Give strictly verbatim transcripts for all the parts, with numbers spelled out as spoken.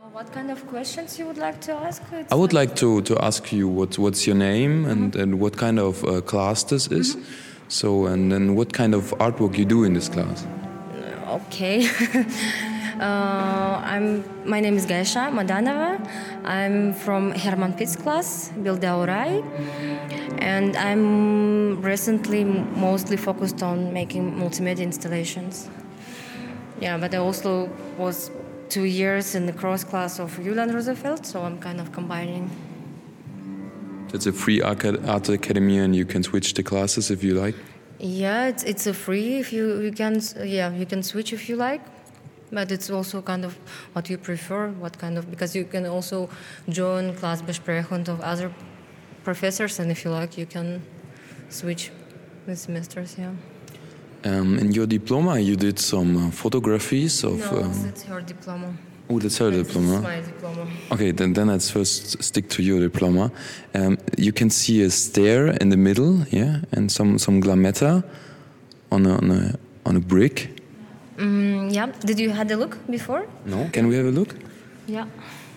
What kind of questions you would like to ask? It's I would like to, to ask you what, what's your name and, mm-hmm. and what kind of uh, class this is. Mm-hmm. So, and then what kind of artwork you do in this class? Okay. uh, I'm. My name is Gaisha Madanova. I'm from Herman Pitts class, Bildaorai, and I'm recently mostly focused on making multimedia installations. Yeah, but I also was two years in the cross class of Julian Roosevelt, so I'm kind of combining. It's a free art academy, and you can switch the classes if you like. Yeah, it's it's a free if you you can yeah you can switch if you like, but it's also kind of what you prefer, what kind of because you can also join Klassbesprechung of other professors, and if you like you can switch the semesters. Yeah. Um, in your diploma, you did some uh, photographies of. No, um, that's her diploma. Oh, that's her That's diploma. my diploma. Okay, then then let's first stick to your diploma. Um, you can see a stair in the middle, yeah, and some some glametta on a on a on a brick. Mm, yeah. Did you had a look before? No. Can we have a look? Yeah.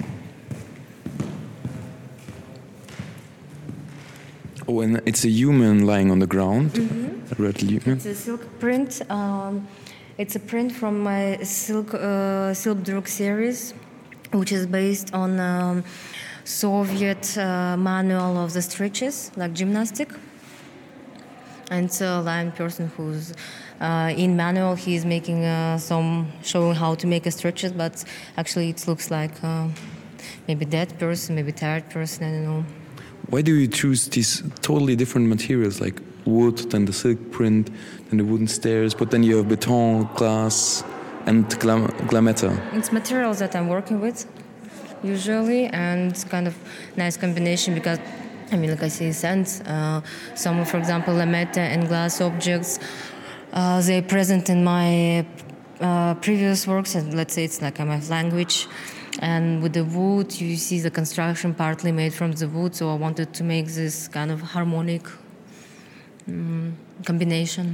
Oh, and it's a human lying on the ground. Mm-hmm. A red human. It's a silk print. Um, It's a print from my Silk uh, Silkdruk series, which is based on um, Soviet uh, manual of the stretches, like gymnastic. And it's a blind person who's uh, in manual. He's making uh, some showing how to make a stretches, but actually it looks like uh, maybe dead person, maybe tired person. I don't know. Why do you choose these totally different materials, like wood, then the silk print, then the wooden stairs, but then you have beton, glass, and glam- glametta? It's materials that I'm working with, usually, and it's kind of nice combination because, I mean, like I say, sense. Uh, some, for example, lametta and glass objects, uh, they're present in my uh, previous works, and let's say it's like my language. And with the wood, you see the construction partly made from the wood, so I wanted to make this kind of harmonic um, combination.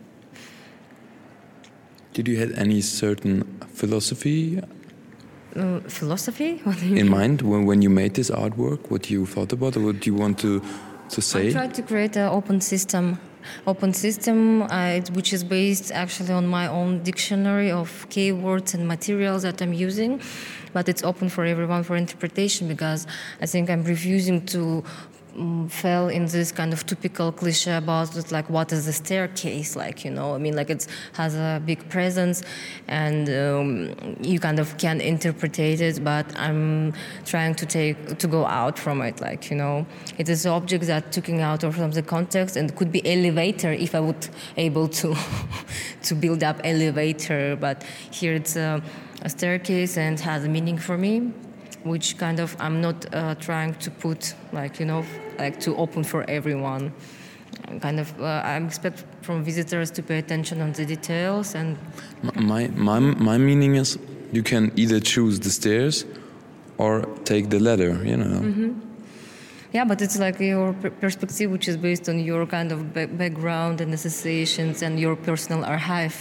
Did you have any certain philosophy uh, philosophy what do you in mean? mind when, when you made this artwork? What you thought about, or what do you want to to say? I tried to create an open system, open system uh, which is based actually on my own dictionary of keywords and materials that I'm using, but it's open for everyone for interpretation because I think I'm refusing to um, fell in this kind of typical cliche about it, like what is the staircase like, you know, I mean, like it has a big presence and um, you kind of can interpret it, but I'm trying to take to go out from it, like, you know, it is objects that taken out of the context and could be elevator if I would able to to build up elevator, but here it's a, a staircase and has a meaning for me, which kind of I'm not uh, trying to put, like, you know, like to open for everyone. I'm kind of uh, I expect from visitors to pay attention on the details. And my my my meaning is you can either choose the stairs or take the ladder, you know. Mm-hmm. Yeah, but it's like your per- perspective, which is based on your kind of ba- background and associations and your personal archive.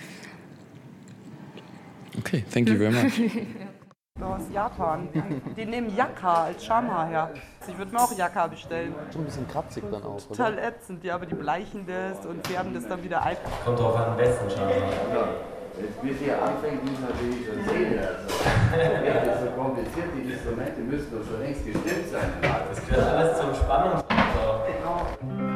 Okay, thank you very much. Aus Japan. Die nehmen Yakka als Schamhaar her. Ich würde mir auch Yakka bestellen. So ein bisschen kratzig dann auch, oder? Total ätzend, ja, aber die bleichen das und färben das dann wieder ein. Kommt drauf an, wessen Schamhaar. Ja, jetzt bis ihr anfängt, muss natürlich schon sehen. Also, das ist so kompliziert, die Instrumente müssten doch schon längst gestimmt sein. Das gehört alles zum Spannungsfaktor.